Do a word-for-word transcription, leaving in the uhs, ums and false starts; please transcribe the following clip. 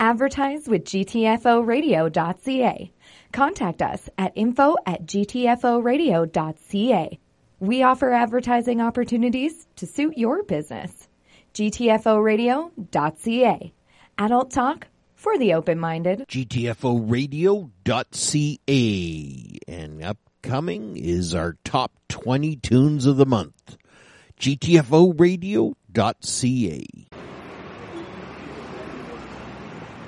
Advertise with G T F O radio dot C A. Contact us at info at G T F O radio dot C A. We offer advertising opportunities to suit your business. G T F O radio dot C A. Adult talk for the open-minded. G T F O radio dot C A. And upcoming is our top twenty tunes of the month. G T F O radio dot C A.